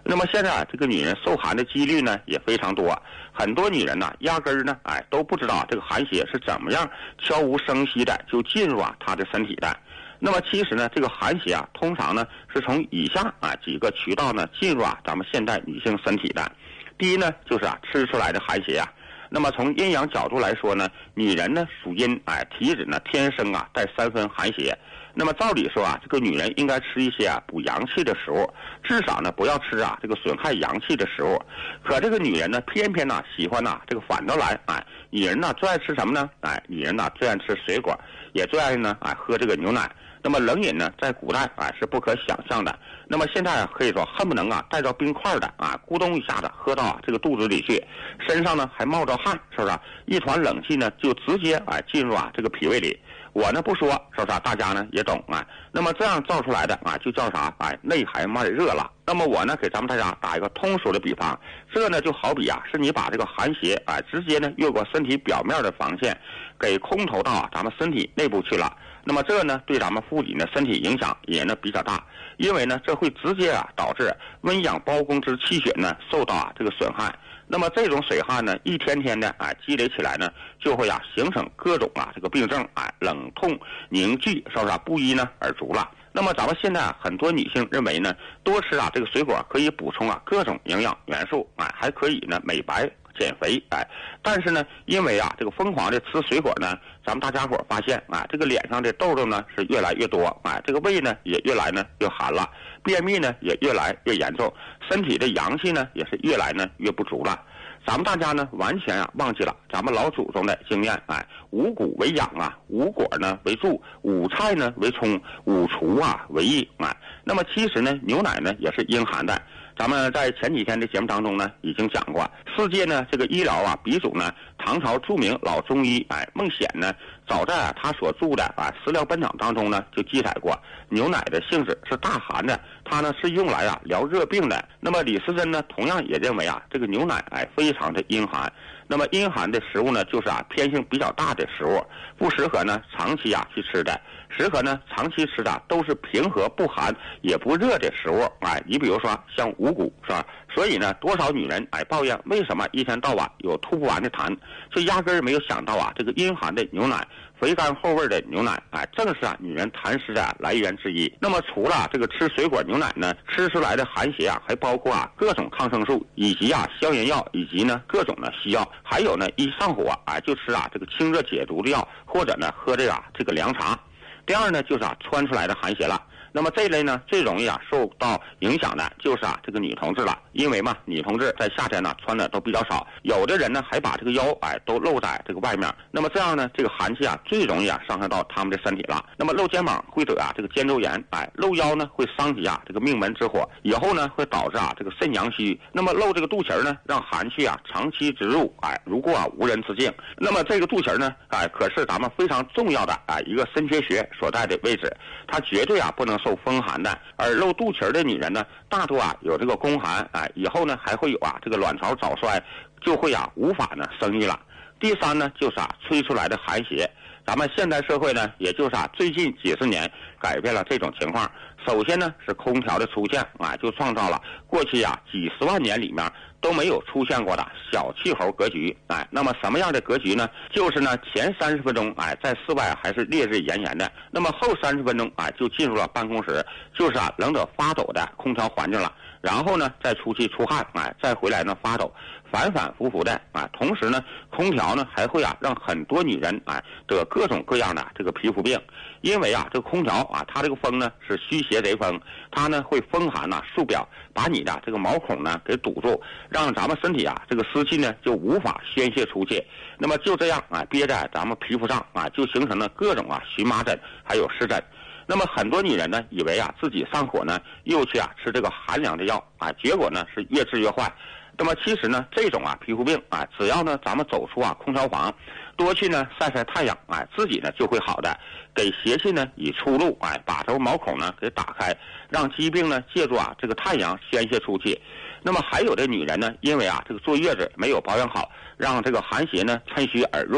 那么现在啊，这个女人受寒的几率呢也非常多，很多女人呢压根儿呢都不知道这个寒邪是怎么样悄无声息的就进入她的身体的。那么其实呢，这个寒邪啊，通常呢是从以下几个渠道呢进入咱们现代女性身体的。第一呢，就是吃出来的寒邪啊。那么从阴阳角度来说呢，女人呢属阴，体质呢天生带3分寒邪。那么照理说这个女人应该吃一些补阳气的食物，至少呢不要吃这个损害阳气的食物。可这个女人呢，偏偏喜欢这个反着来，女人呢最爱吃什么呢？女人呢最爱吃水果，也最爱呢喝这个牛奶。那么冷饮呢，在古代是不可想象的。那么现在可以说恨不能带着冰块的咕咚一下子喝到这个肚子里去，身上呢还冒着汗，是不是？一团冷气呢就直接进入这个脾胃里。我呢不说，是不是？大家呢也懂那么这样造出来的就叫啥？内寒外热了。那么我呢给咱们大家打一个通俗的比方，这呢就好比是你把这个寒邪直接呢越过身体表面的防线，给空投到咱们身体内部去了。那么这呢对咱们妇女的身体影响也呢比较大，因为呢这会直接导致温阳包公之气血呢受到这个损害。那么这种水汗呢一天天的积累起来呢，就会形成各种这个病症冷痛凝聚，是不是不一呢而足了。那么咱们现在很多女性认为呢，多吃这个水果可以补充各种营养元素还可以呢美白减肥但是呢因为这个疯狂的吃水果呢，咱们大家伙发现这个脸上的痘痘呢是越来越多这个胃呢也越来呢越寒了，便秘呢也越来越严重，身体的阳气呢也是越来呢越不足了。咱们大家呢完全忘记了咱们老祖宗的经验五谷为养五果呢为助，五菜呢为充，五畜为益那么其实呢牛奶呢也是阴寒的。咱们在前几天的节目当中呢已经讲过，世界呢这个医疗鼻祖呢，唐朝著名老中医孟显呢，早在他所著的食疗本草当中呢就记载过，牛奶的性质是大寒的，它呢是用来疗热病的。那么李时珍呢同样也认为这个牛奶非常的阴寒。那么阴寒的食物呢，就是偏性比较大的食物，不适合呢长期去吃的，适合呢长期吃的都是平和不寒也不热的食物你比如说像五谷，是吧？所以呢多少女人抱怨为什么一天到晚有吐不完的痰，就压根儿没有想到这个阴寒的牛奶，肥甘厚味的牛奶正是女人痰湿的来源之一。那么除了这个吃水果牛奶呢，吃出来的寒邪还包括各种抗生素，以及消炎药，以及呢各种的西药，还有呢一上火就吃这个清热解毒的药，或者呢喝这个凉茶。第二呢就是穿出来的寒邪了。那么这一类呢最容易受到影响的就是这个女同志了，因为嘛女同志在夏天呢穿的都比较少，有的人呢还把这个腰都露在这个外面，那么这样呢这个寒气最容易伤害到他们的身体了。那么露肩膀会得这个肩周炎露腰呢会伤及这个命门之火，以后呢会导致这个肾阳虚。那么露这个肚脐呢，让寒气长期直入如过无人之境。那么这个肚脐呢可是咱们非常重要的一个肾缺穴所在的位置，它绝对不能受风寒的。而露肚脐的女人呢，大多有这个宫寒以后呢还会有这个卵巢早衰，就会无法呢生育了。第三呢就是吹出来的寒邪。咱们现代社会呢，也就是最近几十年改变了这种情况。首先呢是空调的出现就创造了过去几十万年里面都没有出现过的小气候格局那么什么样的格局呢？就是呢前30分钟在室外还是烈日炎炎的，那么后30分钟就进入了办公室，就是冷得发抖的空调环境了。然后呢再出去出汗再回来呢发抖，反反复复的同时呢空调呢还会让很多女人得各种各样的这个皮肤病。因为这个空调它这个风呢是虚邪贼风，它呢会风寒束表，把你的这个毛孔呢给堵住，让咱们身体这个湿气呢就无法宣泄出去。那么就这样憋在咱们皮肤上就形成了各种荨麻疹还有湿疹。那么很多女人呢以为自己上火呢又去吃这个寒凉的药结果呢是越治越坏。那么其实呢这种皮肤病只要呢咱们走出空调房，多去呢晒晒太阳自己呢就会好的，给邪气呢以出路把这个毛孔呢给打开，让疾病呢借助这个太阳宣泄出去。那么还有的女人呢，因为这个坐月子没有保养好，让这个寒邪呢趁虚而入了，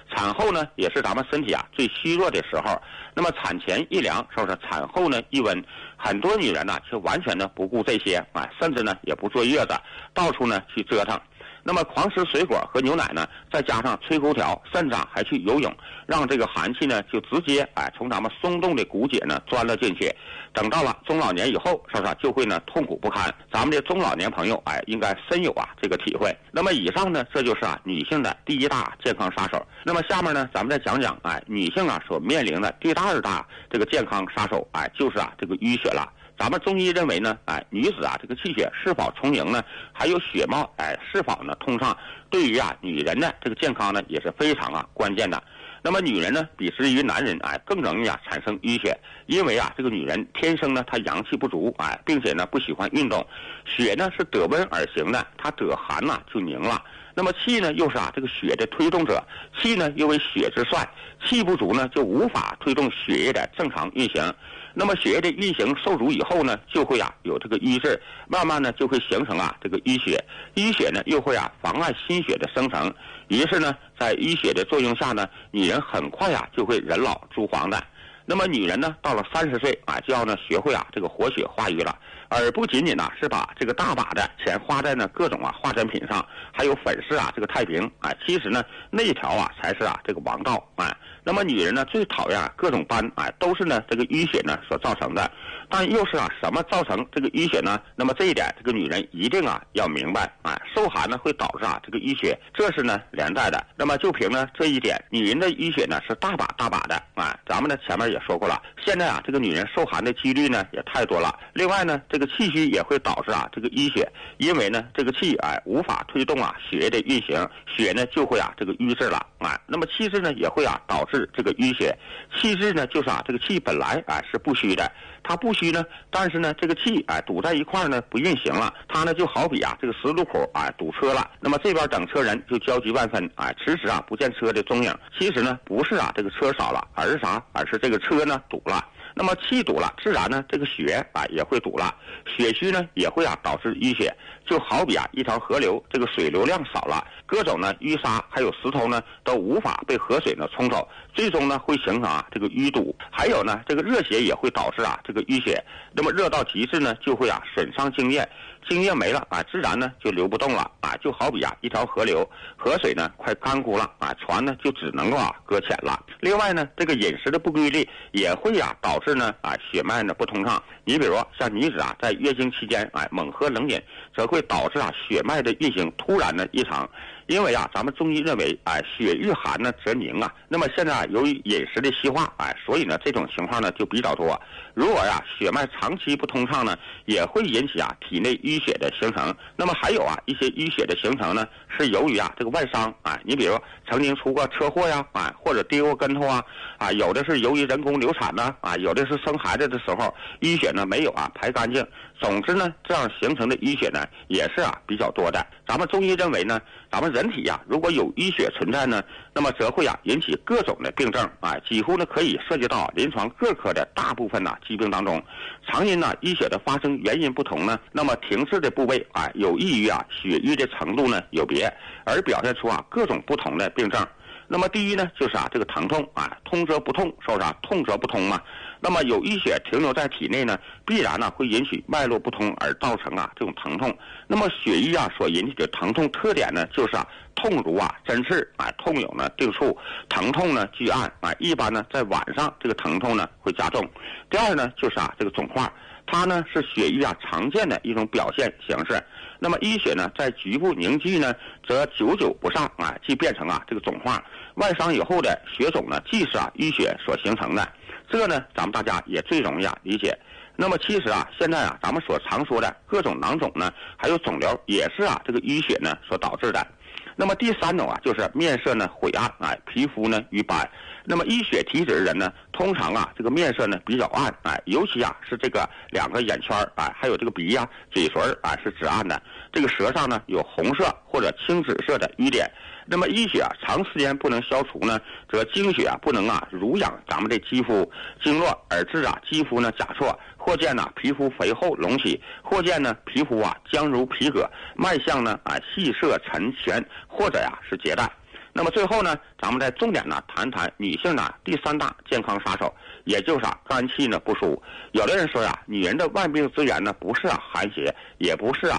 产后呢也是咱们身体啊最虚弱的时候。那么产前一凉，是不是？产后呢一温，很多女人呢却完全呢不顾这些，甚至呢也不坐月子，到处呢去折腾。那么狂吃水果和牛奶呢，再加上吹空调，甚至还去游泳，让这个寒气呢就直接从咱们松动的骨节呢钻了进去。等到了中老年以后，是不是就会呢痛苦不堪？咱们的中老年朋友应该深有这个体会。那么以上呢，这就是女性的第一大健康杀手。那么下面呢，咱们再讲讲女性所面临的第二大这个健康杀手就是这个淤血了。咱们中医认为呢，女子这个气血是否充盈呢，还有血脉是否呢通畅，对于女人的这个健康呢也是非常关键的。那么女人呢，比之于男人更容易产生淤血，因为这个女人天生呢她阳气不足并且呢不喜欢运动，血呢是得温而行的，她得寒就凝了。那么气呢又是这个血的推动者，气呢又为血之帅，气不足呢就无法推动血液的正常运行。那么血液的运行受阻以后呢，就会有这个瘀滞，慢慢呢就会形成这个淤血，淤血呢又会妨碍心血的生成，于是呢在淤血的作用下呢，女人很快就会人老珠黄的。那么女人呢到了30岁就要呢学会这个活血化瘀了，而不仅仅是把这个大把的钱花在呢各种化妆品上，还有粉饰这个太平其实呢那条才是这个王道那么女人呢最讨厌各种斑都是呢这个淤血呢所造成的，但又是什么造成这个淤血呢？那么这一点这个女人一定要明白受寒呢会导致这个淤血，这是呢连带的。那么就凭呢这一点，女人的淤血呢是大把大把的咱们呢前面也说过了，现在这个女人受寒的几率呢也太多了。另外呢这个气虚也会导致这个淤血，因为呢这个气无法推动血液的运行，血呢就会这个瘀滞了那么气滞呢也会导致这个淤血。气滞呢就是这个气本来是不虚的，它不虚呢，但是呢这个气堵在一块呢不运行了，它呢就好比这个十字路口堵车了，那么这边等车人就焦急万分迟迟不见车的踪影。其实呢不是这个车少了，而是啥？而是这个车呢堵了。那么气堵了，自然呢这个血也会堵了，血虚呢也会导致淤血。就好比一条河流，这个水流量少了，各种呢淤沙还有石头呢都无法被河水呢冲走，最终呢会形成这个淤堵。还有呢这个热血也会导致这个淤血，那么热到极致呢就会损伤津液，津液没了自然呢就流不动了就好比一条河流，河水呢快干枯了船呢就只能够搁浅了。另外呢这个饮食的不规律也会导致呢血脉呢不通畅。你比如像女子在月经期间猛喝冷饮，则会导致血脉的运行突然的异常。因为咱们中医认为血遇寒呢则凝那么现在由于饮食的西化所以呢这种情况呢就比较多。如果血脉长期不通畅呢，也会引起体内淤血的形成。那么还有一些淤血的形成呢是由于这个外伤你比如曾经出过车祸呀或者跌过跟头有的是由于人工流产呢有的是生孩子的时候淤血呢没有排干净。总之呢这样形成的淤血呢也是比较多的。咱们中医认为呢，咱们人体如果有淤血存在呢，那么则会引起各种的病症几乎呢可以涉及到临床各科的大部分疾病当中。常因淤血的发生原因不同呢，那么停滞的部位有益于血瘀的程度呢有别，而表现出各种不同的病症。那么第一呢就是这个疼痛通则不痛，是不是痛则不通嘛。那么有淤血停留在体内呢，必然呢会引起脉络不通而造成这种疼痛。那么血瘀所引起的疼痛特点呢就是痛如针刺痛有呢定数，疼痛呢居暗一般呢在晚上这个疼痛呢会加重。第二呢就是这个肿块，它呢是血瘀常见的一种表现形式。那么淤血呢在局部凝聚呢，则久久不散即变成这个肿块。外伤以后的血肿呢，既是淤血所形成的，这呢咱们大家也最容易理解。那么其实现在咱们所常说的各种囊肿呢，还有肿瘤，也是这个淤血呢所导致的。那么第三种就是面色呢晦暗皮肤呢瘀斑。那么淤血体质的人呢，通常这个面色呢比较暗尤其是这个两个眼圈还有这个鼻嘴唇是紫暗的，这个舌上呢有红色或者青紫色的瘀点。那么淤血长时间不能消除呢，则经血不能濡养咱们的肌肤经络，而致肌肤呢甲错，或见皮肤肥厚隆起，或见呢皮肤僵如皮革，脉象呢细涩沉悬，或者是结带。 那么最后呢，咱们再重点呢谈谈女性的第3大健康杀手，也就是肝气呢不舒。有的人说呀，女人的万病之源呢不是寒邪，也不是